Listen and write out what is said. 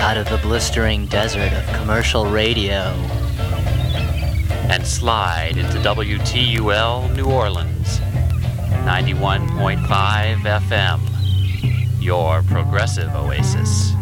out of the blistering desert of commercial radio and slide into WTUL New Orleans, 91.5 FM, your progressive oasis.